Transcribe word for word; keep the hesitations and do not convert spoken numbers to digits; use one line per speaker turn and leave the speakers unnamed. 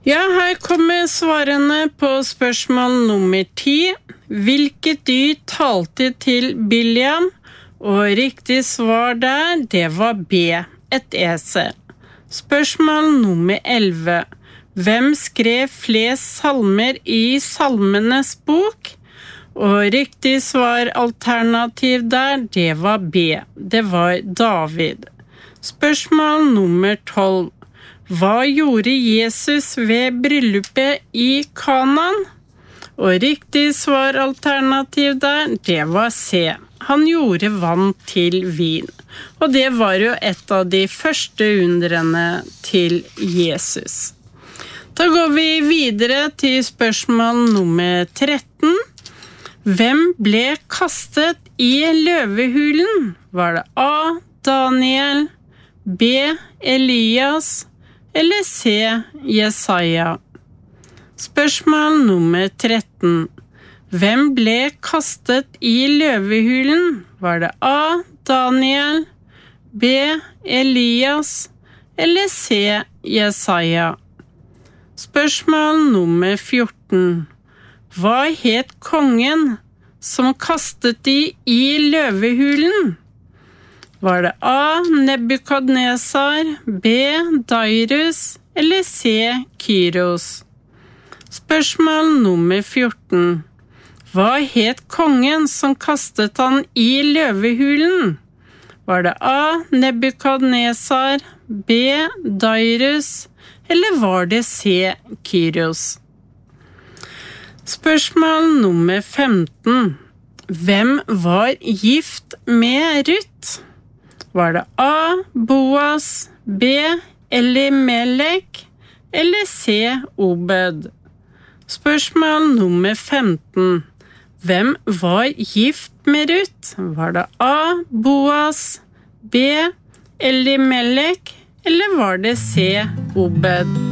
Ja, her kommer svarene på spørsmål nummer ti. Hvilket dyr talte til Biliam? Og riktig svar der, det var B, et esel. Spørsmål nummer elleve. Hvem skrev flest salmer i Salmenes bok? Og riktig svar alternativ der, det var B. Det var David. Spørsmål nummer tolv. Hva gjorde Jesus ved bryllupet i Kanaan? Og riktig svar alternativ der, det var C. Han gjorde vann til vin. Og det var jo et av de første undrene til Jesus. Da går vi videre til spørsmål nummer tretten. Hvem ble kastet i løvehulen? Var det A. Daniel, B. Elias eller C. Jesaja? Spørsmål nummer tretten. Hvem ble kastet i løvehulen? Var det A. Daniel, B. Elias eller C. Jesaja? Spørsmål nummer fjorten. Hva het kongen som kastet de i løvehulen? Var det A. Nebukadnesar, B. Darius eller C. Kyros? Spørsmål nummer fjorten. Hva het kongen som kastet han i løvehulen? Var det A. Nebukadnesar, B. Darius eller var det C. Kyros? Spørsmål nummer femten. Hvem var gift med Ruth? Var det A. Boas, B. Elimelek eller C. Obed? Spørsmål nummer femten. Hvem var gift med Ruth? Var det A. Boas, B. Elimelek eller var det C. Obed?